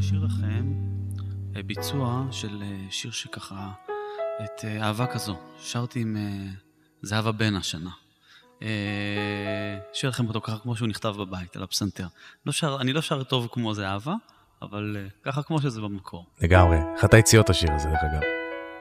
אשאיר לכם ביצוע של שיר שככה, את אהבה כזו. שרתי עם זהבה בן השנה. אשאיר לכם אותו ככה כמו שהוא נכתב בבית, על הפסנתר. אני לא שר טוב כמו זהבה, אבל ככה כמו שזה במקור. לגמרי. אחת היציאות השיר הזה, דרך אגב.